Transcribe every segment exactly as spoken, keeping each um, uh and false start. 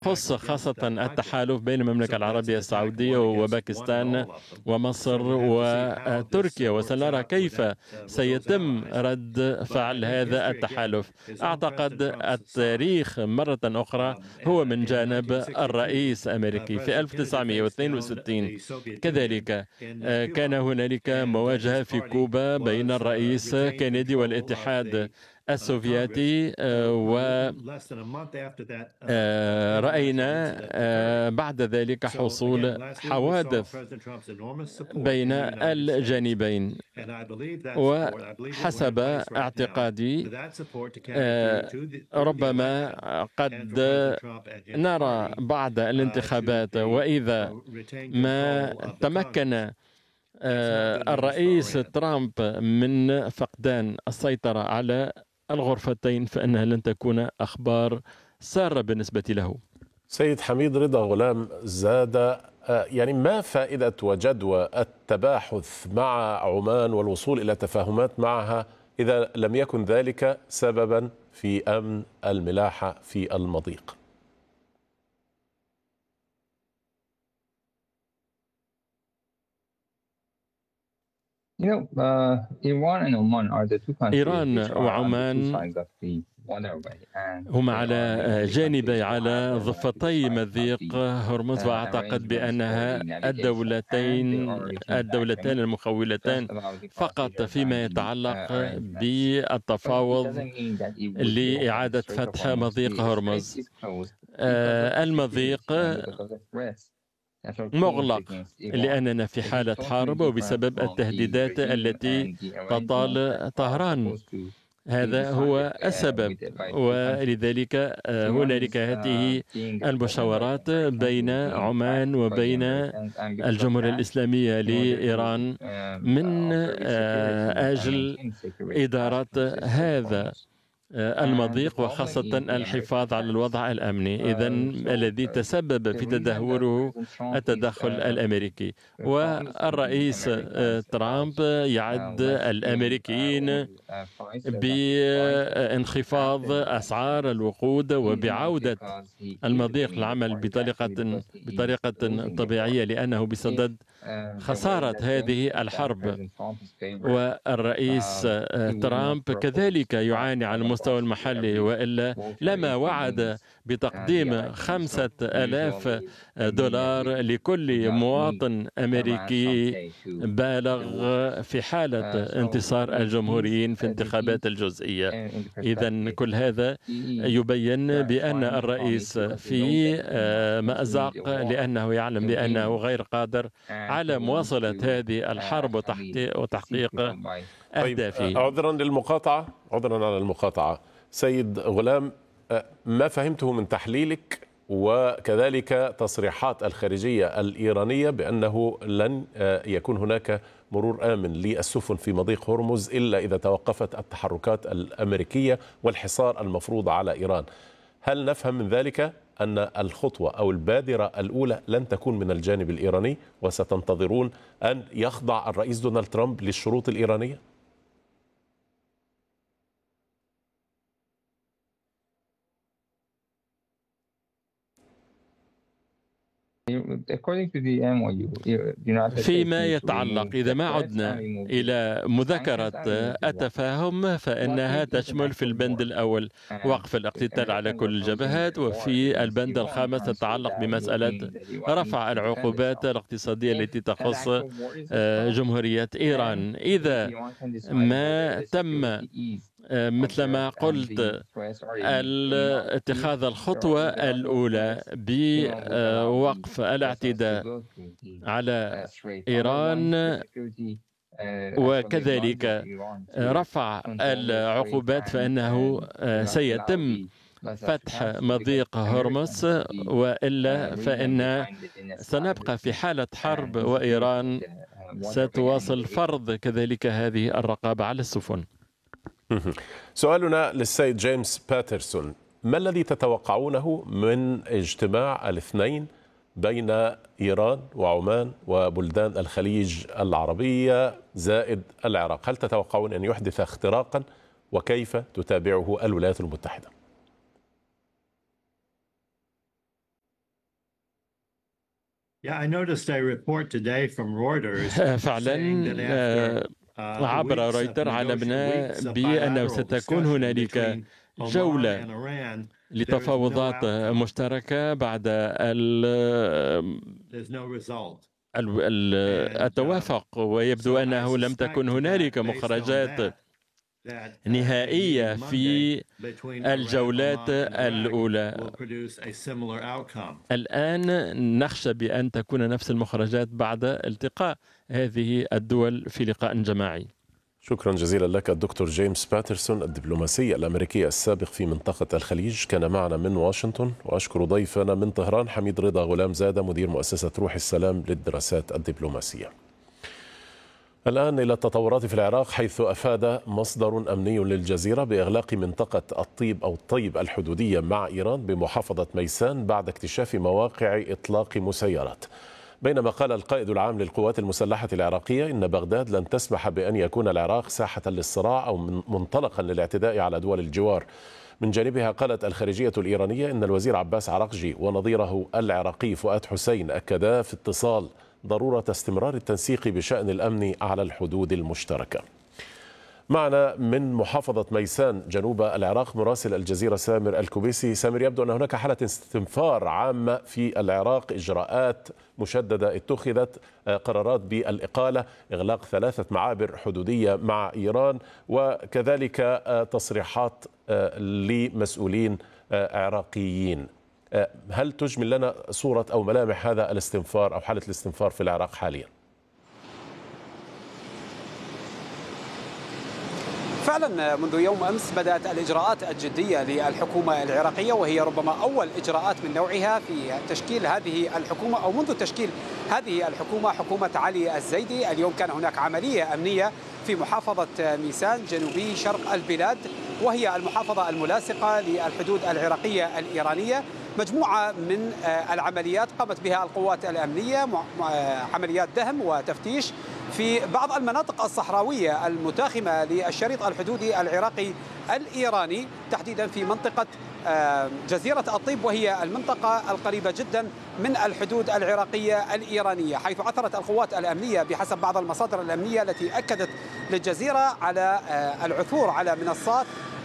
خص خاصة التحالف بين المملكة العربية السعودية وباكستان ومصر وتركيا، وسنرى كيف سيتم رد فعل هذا التحالف. أعتقد التاريخ مرة أخرى هو من جانب الرئيس الأمريكي. في ألف وتسعمئة واثنين وستين كذلك كان هنالك مواجهة في كوبا بين الرئيس كينيدي والاتحاد السوفيتي، ورأينا بعد ذلك حصول حوادث بين الجانبين. وحسب اعتقادي ربما قد نرى بعد الانتخابات، وإذا ما تمكن الرئيس ترامب من فقدان السيطرة على الغرفتين، فإنها لن تكون أخبار سارة بالنسبة له. سيد حميد رضا غلام زاد، يعني ما فائدة وجدوى التباحث مع عمان والوصول إلى تفاهمات معها إذا لم يكن ذلك سببا في أمن الملاحة في المضيق؟ إيران وعمان هما على جانبي على ضفتي مضيق هرمز، وأعتقد بأنها الدولتين الدولتان المخولتان فقط فيما يتعلق بالتفاوض لإعادة فتح مضيق هرمز. المضيق مغلق لأننا في حالة حرب وبسبب التهديدات التي تطال طهران. هذا هو السبب، ولذلك هنالك هذه المشاورات بين عمان وبين الجمهورية الإسلامية لإيران من أجل إدارة هذا المضيق، وخاصة الحفاظ على الوضع الأمني. إذن الذي تسبب في تدهوره التدخل الأمريكي، والرئيس ترامب يعد الأمريكيين بانخفاض أسعار الوقود وبعودة المضيق للعمل بطريقة بطريقة طبيعية، لأنه بصدد خسارة هذه الحرب. والرئيس ترامب كذلك يعاني على المستوى المحلي، وإلا لما وعد بتقديم خمسة آلاف دولار لكل مواطن أمريكي بالغ في حالة انتصار الجمهوريين في انتخابات الجزئية. إذن كل هذا يبين بأن الرئيس في مأزق، لأنه يعلم بأنه غير قادر على مواصلة هذه الحرب وتحقيق أهدافه. طيب، عذرا للمقاطعة عذرا على المقاطعة سيد غلام، ما فهمته من تحليلك وكذلك تصريحات الخارجية الإيرانية بأنه لن يكون هناك مرور آمن للسفن في مضيق هرمز إلا إذا توقفت التحركات الأمريكية والحصار المفروض على إيران، هل نفهم من ذلك أن الخطوة أو البادرة الأولى لن تكون من الجانب الإيراني وستنتظرون أن يخضع الرئيس دونالد ترامب للشروط الإيرانية؟ فيما يتعلق، إذا ما عدنا إلى مذكرة التفاهم، فإنها تشمل في البند الأول وقف الاقتتال على كل الجبهات، وفي البند الخامس تتعلق بمسألة رفع العقوبات الاقتصادية التي تخص جمهورية إيران. إذا ما تم مثل ما قلت اتخاذ الخطوة الأولى بوقف الاعتداء على إيران وكذلك رفع العقوبات، فإنه سيتم فتح مضيق هرمز، وإلا فإن سنبقى في حالة حرب، وإيران ستواصل فرض كذلك هذه الرقابة على السفن. سؤالنا للسيد جيمس باترسون، ما الذي تتوقعونه من اجتماع الاثنين بين إيران وعمان وبلدان الخليج العربية زائد العراق؟ هل تتوقعون أن يحدث اختراقا، وكيف تتابعه الولايات المتحدة؟ فعلا عبر رويتر علمنا بأنه ستكون هنالك جولة لتفاوضات مشتركة بعد التوافق، ويبدو أنه لم تكن هنالك مخرجات نهائية في الجولات الأولى. الآن نخشى بأن تكون نفس المخرجات بعد التقاء هذه الدول في لقاء جماعي. شكرا جزيلا لك الدكتور جيمس باترسون الدبلوماسي الأمريكي السابق في منطقة الخليج، كان معنا من واشنطن. وأشكر ضيفنا من طهران حميد رضا غلام زادة مدير مؤسسة روح السلام للدراسات الدبلوماسية. الآن إلى التطورات في العراق، حيث أفاد مصدر أمني للجزيرة بإغلاق منطقة الطيب أو الطيب الحدودية مع إيران بمحافظة ميسان بعد اكتشاف مواقع إطلاق مسيرات. بينما قال القائد العام للقوات المسلحة العراقية إن بغداد لن تسمح بأن يكون العراق ساحة للصراع أو منطلقا للاعتداء على دول الجوار. من جانبها قالت الخارجية الإيرانية إن الوزير عباس عراقجي ونظيره العراقي فؤاد حسين أكدا في اتصال ضرورة استمرار التنسيق بشأن الأمن على الحدود المشتركة. معنا من محافظة ميسان جنوب العراق مراسل الجزيرة سامر الكوبيسي. سامر، يبدو أن هناك حالة استنفار عامة في العراق، إجراءات مشددة اتخذت، قرارات بالإقالة، إغلاق ثلاثة معابر حدودية مع إيران، وكذلك تصريحات لمسؤولين عراقيين. هل تجمل لنا صورة أو ملامح هذا الاستنفار أو حالة الاستنفار في العراق حاليا؟ فعلا منذ يوم أمس بدأت الإجراءات الجدية للحكومة العراقية، وهي ربما أول إجراءات من نوعها في تشكيل هذه الحكومة أو منذ تشكيل هذه الحكومة، حكومة علي الزيدي. اليوم كان هناك عملية أمنية في محافظة ميسان جنوبي شرق البلاد، وهي المحافظة الملاصقة للحدود العراقية الإيرانية. مجموعة من العمليات قامت بها القوات الأمنية، عمليات دهم وتفتيش في بعض المناطق الصحراوية المتاخمة للشريط الحدودي العراقي الإيراني، تحديدا في منطقة جزيرة الطيب، وهي المنطقة القريبة جدا من الحدود العراقية الإيرانية، حيث عثرت القوات الأمنية بحسب بعض المصادر الأمنية التي أكدت للجزيرة على العثور على منصات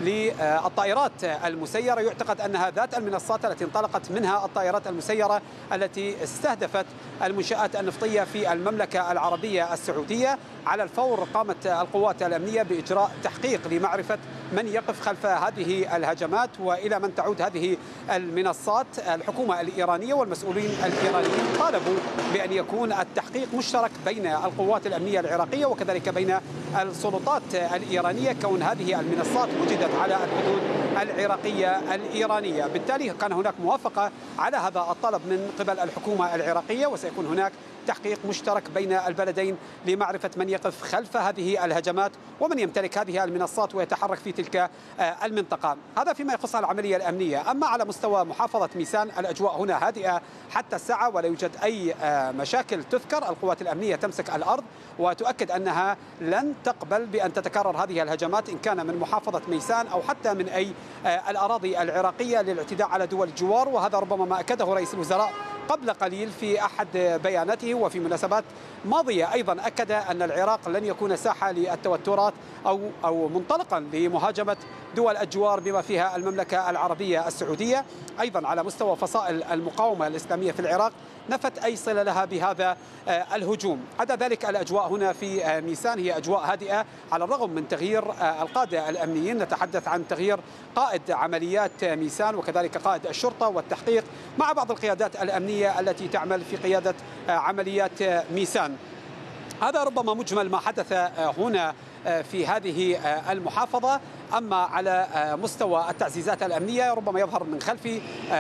للطائرات المسيرة. يعتقد أنها ذات المنصات التي انطلقت منها الطائرات المسيرة التي استهدفت المنشآت النفطية في المملكة العربية السعودية. على الفور قامت القوات الأمنية بإجراء تحقيق لمعرفة من يقف خلف هذه الهجمات وإلى من تعود هذه المنصات. الحكومة الإيرانية والمسؤولين الإيرانيين طالبوا بأن يكون التحقيق مشترك بين القوات الأمنية العراقية وكذلك بين السلطات الإيرانية، كون هذه المنصات وجدت على الحدود العراقية الإيرانية. بالتالي كان هناك موافقة على هذا الطلب من قبل الحكومة العراقية، وسيكون هناك تحقيق مشترك بين البلدين لمعرفة من يقف خلف هذه الهجمات ومن يمتلك هذه المنصات ويتحرك في تلك المنطقة. هذا فيما يخص العملية الأمنية. أما على مستوى محافظة ميسان، الأجواء هنا هادئة حتى الساعة ولا يوجد أي مشاكل تذكر. القوات الأمنية تمسك الأرض وتؤكد أنها لن تقبل بأن تتكرر هذه الهجمات، إن كان من محافظة ميسان أو حتى من أي الأراضي العراقية، للاعتداء على دول الجوار. وهذا ربما ما أكده رئيس الوزراء قبل قليل في أحد بياناته، وفي مناسبات ماضية أيضا أكد أن العراق لن يكون ساحة للتوترات أو أو منطلقا لمهاجمة دول الجوار بما فيها المملكة العربية السعودية. أيضا على مستوى فصائل المقاومة الإسلامية في العراق نفت أي صلة لها بهذا الهجوم. عدا ذلك الأجواء هنا في ميسان هي أجواء هادئة على الرغم من تغيير القادة الأمنيين. نتحدث عن تغيير قائد عمليات ميسان وكذلك قائد الشرطة والتحقيق مع بعض القيادات الأمنية التي تعمل في قيادة عمليات ميسان. هذا ربما مجمل ما حدث هنا في هذه المحافظة. أما على مستوى التعزيزات الأمنية ربما يظهر من خلفي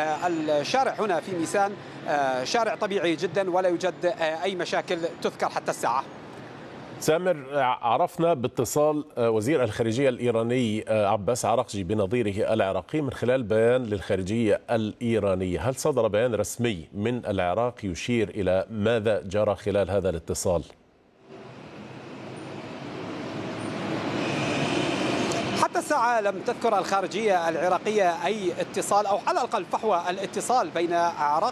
الشارع هنا في ميسان شارع طبيعي جدا ولا يوجد أي مشاكل تذكر حتى الساعة. سامر، عرفنا باتصال وزير الخارجية الإيراني عباس عراقجي بنظيره العراقي من خلال بيان للخارجية الإيرانية. هل صدر بيان رسمي من العراق يشير إلى ماذا جرى خلال هذا الاتصال؟ حتى الساعة لم تذكر الخارجية العراقية أي اتصال أو على الأقل فحوى الاتصال بين عراق